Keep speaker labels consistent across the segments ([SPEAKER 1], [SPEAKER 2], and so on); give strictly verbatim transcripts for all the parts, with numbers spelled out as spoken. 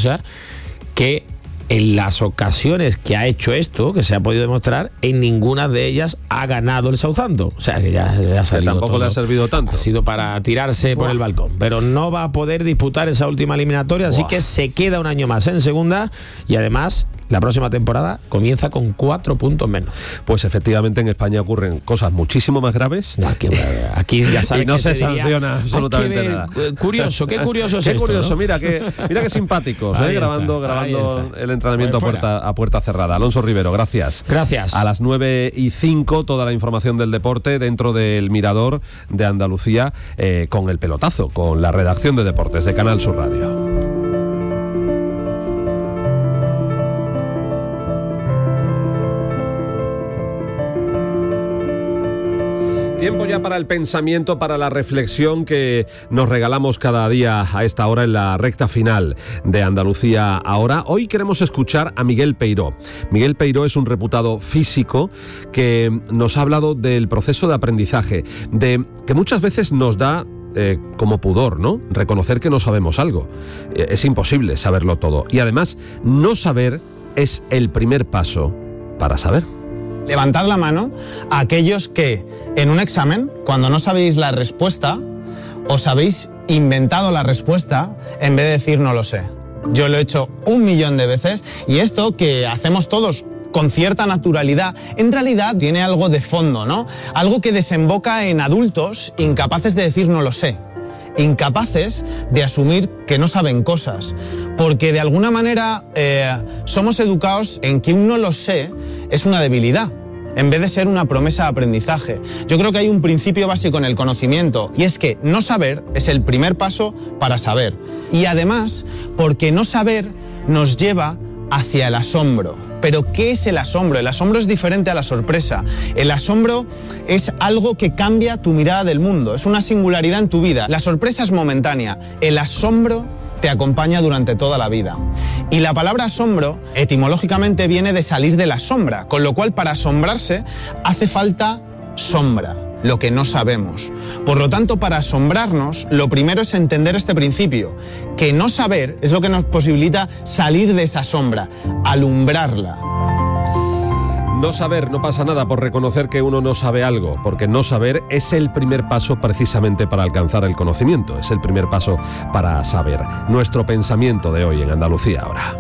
[SPEAKER 1] curiosa, que en las ocasiones que ha hecho esto, que se ha podido demostrar, en ninguna de ellas ha ganado el Southampton. O sea, que ya le ha salido
[SPEAKER 2] tampoco
[SPEAKER 1] todo.
[SPEAKER 2] le ha servido tanto.
[SPEAKER 1] Ha sido para tirarse Buah. por el balcón. Pero no va a poder disputar esa última eliminatoria, Buah. así que se queda un año más en segunda y además la próxima temporada comienza con cuatro puntos menos.
[SPEAKER 2] Pues efectivamente en España ocurren cosas muchísimo más graves.
[SPEAKER 1] No, aquí, aquí ya sabes
[SPEAKER 2] y no
[SPEAKER 1] que
[SPEAKER 2] se,
[SPEAKER 1] se diría,
[SPEAKER 2] sanciona absolutamente
[SPEAKER 1] ver,
[SPEAKER 2] nada.
[SPEAKER 1] Curioso, qué curioso es
[SPEAKER 2] Qué
[SPEAKER 1] esto,
[SPEAKER 2] curioso,
[SPEAKER 1] ¿no?
[SPEAKER 2] mira que mira qué simpáticos, eh, grabando,
[SPEAKER 1] está,
[SPEAKER 2] grabando el entrenamiento a puerta, a puerta cerrada. Alonso Rivero, gracias.
[SPEAKER 1] Gracias.
[SPEAKER 2] A las nueve y cinco, toda la información del deporte dentro del Mirador de Andalucía, eh, con el pelotazo, con la redacción de deportes de Canal Sur Radio. Tiempo ya para el pensamiento, para la reflexión que nos regalamos cada día a esta hora en la recta final de Andalucía Ahora. Hoy queremos escuchar a Miguel Peiró. Miguel Peiró es un reputado físico que nos ha hablado del proceso de aprendizaje, de que muchas veces nos da Eh, como pudor, ¿no? Reconocer que no sabemos algo. Eh, es imposible saberlo todo. Y además, no saber es el primer paso para saber.
[SPEAKER 3] Levantad la mano a aquellos que en un examen, cuando no sabéis la respuesta, os habéis inventado la respuesta en vez de decir no lo sé. Yo lo he hecho un millón de veces y esto que hacemos todos con cierta naturalidad, en realidad tiene algo de fondo, ¿no? Algo que desemboca en adultos incapaces de decir no lo sé, incapaces de asumir que no saben cosas, porque de alguna manera eh, somos educados en que un no lo sé es una debilidad, en vez de ser una promesa de aprendizaje. Yo creo que hay un principio básico en el conocimiento, y es que no saber es el primer paso para saber. Y además, porque no saber nos lleva hacia el asombro. ¿Pero qué es el asombro? El asombro es diferente a la sorpresa. El asombro es algo que cambia tu mirada del mundo, es una singularidad en tu vida. La sorpresa es momentánea, el asombro te acompaña durante toda la vida. Y la palabra asombro, etimológicamente, viene de salir de la sombra, con lo cual para asombrarse hace falta sombra, lo que no sabemos. Por lo tanto, para asombrarnos, lo primero es entender este principio, que no saber es lo que nos posibilita salir de esa sombra, alumbrarla.
[SPEAKER 2] No saber, no pasa nada por reconocer que uno no sabe algo, porque no saber es el primer paso precisamente para alcanzar el conocimiento, es el primer paso para saber. Nuestro pensamiento de hoy en Andalucía Ahora.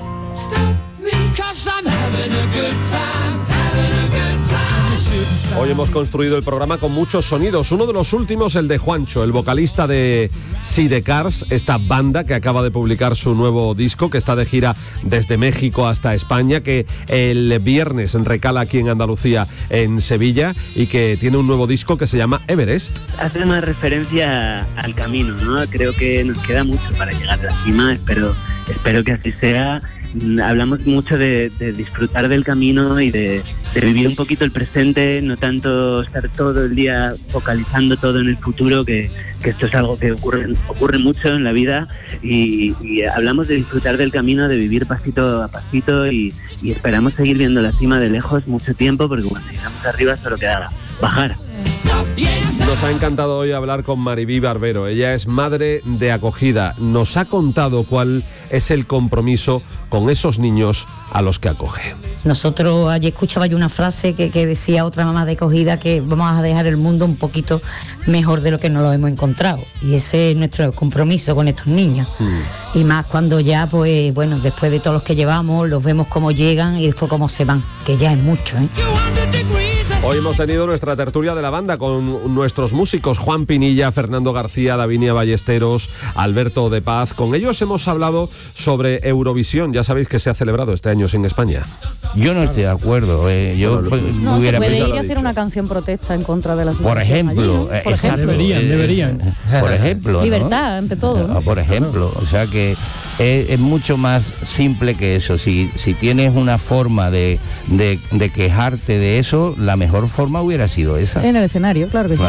[SPEAKER 2] Hoy hemos construido el programa con muchos sonidos. Uno de los últimos, el de Juancho, el vocalista de Sidecars, esta banda que acaba de publicar su nuevo disco, que está de gira desde México hasta España, que el viernes recala aquí en Andalucía, en Sevilla, y que tiene un nuevo disco que se llama Everest.
[SPEAKER 4] Hace una referencia al camino, ¿no? Creo que nos queda mucho para llegar a la cima, espero, espero que así sea. Hablamos mucho de, de disfrutar del camino y de, de vivir un poquito el presente, no tanto estar todo el día focalizando todo en el futuro, que, que esto es algo que ocurre, ocurre mucho en la vida, y, y hablamos de disfrutar del camino, de vivir pasito a pasito, y, y esperamos seguir viendo la cima de lejos mucho tiempo, porque cuando llegamos arriba solo queda bajar.
[SPEAKER 2] Nos ha encantado hoy hablar con Maribí Barbero. Ella es madre de acogida. Nos ha contado cuál es el compromiso con esos niños a los que acoge.
[SPEAKER 5] Nosotros, ayer escuchaba yo una frase que, que decía otra mamá de acogida, que vamos a dejar el mundo un poquito mejor de lo que nos lo hemos encontrado. Y ese es nuestro compromiso con estos niños. Mm. Y más cuando ya, pues, bueno, después de todos los que llevamos, los vemos cómo llegan y después cómo se van, que ya es mucho, ¿eh?
[SPEAKER 2] Hoy hemos tenido nuestra tertulia de la banda con nuestros músicos Juan Pinilla, Fernando García, Davinia Ballesteros, Alberto de Paz. Con ellos hemos hablado sobre Eurovisión. Ya sabéis que se ha celebrado este año sin España.
[SPEAKER 6] Yo no estoy de acuerdo. Eh. Yo
[SPEAKER 7] no,
[SPEAKER 6] no
[SPEAKER 7] hubiera se puede ir a hacer una canción protesta en contra de la situación.
[SPEAKER 6] Por ejemplo,
[SPEAKER 7] allí, ¿no? Por ejemplo.
[SPEAKER 8] Deberían, deberían.
[SPEAKER 6] Por ejemplo,
[SPEAKER 7] libertad,
[SPEAKER 6] ¿no?
[SPEAKER 7] ante todo, ¿no?
[SPEAKER 6] Por ejemplo, o sea que es, es mucho más simple que eso. Si, si tienes una forma de, de, de quejarte de eso, la mejor forma hubiera sido esa.
[SPEAKER 7] En el escenario, claro que
[SPEAKER 6] claro.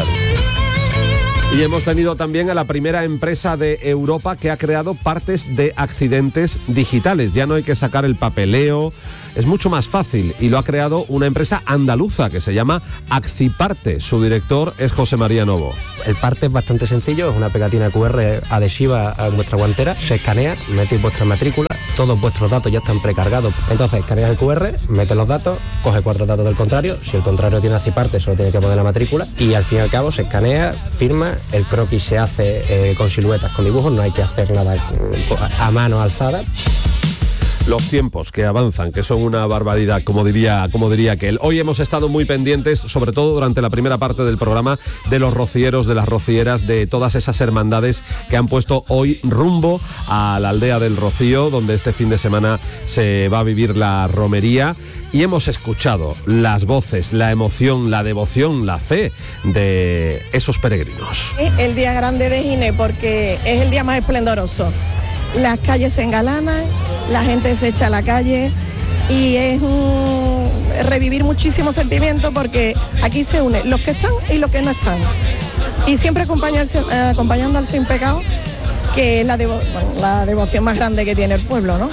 [SPEAKER 7] sí.
[SPEAKER 2] Y hemos tenido también a la primera empresa de Europa que ha creado partes de accidentes digitales. Ya no hay que sacar el papeleo, es mucho más fácil y lo ha creado una empresa andaluza que se llama Acciparte. Su director es José María Novo.
[SPEAKER 8] El parte es bastante sencillo, es una pegatina Q R adhesiva a vuestra guantera, se escanea, metéis vuestra matrícula, todos vuestros datos ya están precargados. Entonces escaneas el Q R, metes los datos, coge cuatro datos del contrario, si el contrario tiene Acciparte solo tiene que poner la matrícula y al fin y al cabo se escanea, firma, el croquis se hace eh, con siluetas, con dibujos, no hay que hacer nada a mano alzada.
[SPEAKER 2] Los tiempos que avanzan, que son una barbaridad, como diría, como diría aquel. Hoy hemos estado muy pendientes, sobre todo durante la primera parte del programa, de los rocieros, de las rocieras, de todas esas hermandades que han puesto hoy rumbo a la aldea del Rocío, donde este fin de semana se va a vivir la romería. Y hemos escuchado las voces, la emoción, la devoción, la fe de esos peregrinos.
[SPEAKER 9] El día grande de Gine porque es el día más esplendoroso. Las calles se engalanan, la gente se echa a la calle y es un revivir muchísimos sentimientos porque aquí se unen los que están y los que no están. Y siempre acompañarse, eh, acompañando al sin pecado, que es la, devo bueno, la devoción más grande que tiene el pueblo, ¿no?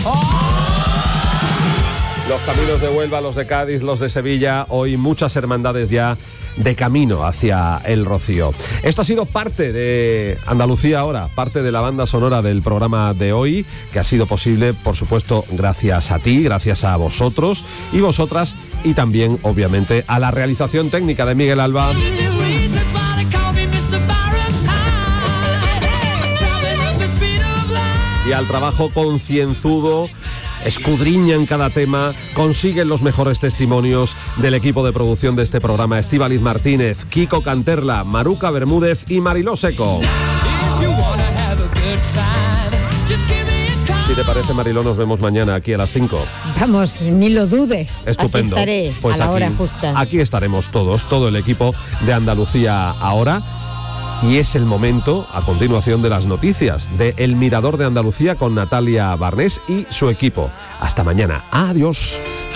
[SPEAKER 2] Los caminos de Huelva, los de Cádiz, los de Sevilla, hoy muchas hermandades ya de camino hacia el Rocío. Esto ha sido parte de Andalucía Ahora, parte de la banda sonora del programa de hoy, que ha sido posible, por supuesto, gracias a ti, gracias a vosotros y vosotras, y también, obviamente, a la realización técnica de Miguel Alba. Y al trabajo concienzudo, escudriñan cada tema, consiguen los mejores testimonios del equipo de producción de este programa: Estíbaliz Martínez, Kiko Canterla, Maruca Bermúdez y Mariló Seco. Si te parece, Mariló, nos vemos mañana aquí a las cinco.
[SPEAKER 10] Vamos, ni lo dudes.
[SPEAKER 2] Estupendo.
[SPEAKER 10] Aquí estaré
[SPEAKER 2] pues
[SPEAKER 10] a la
[SPEAKER 2] aquí,
[SPEAKER 10] hora justa.
[SPEAKER 2] Aquí estaremos todos, todo el equipo de Andalucía Ahora. Y es el momento, a continuación, de las noticias de El Mirador de Andalucía con Natalia Barnés y su equipo. Hasta mañana. Adiós.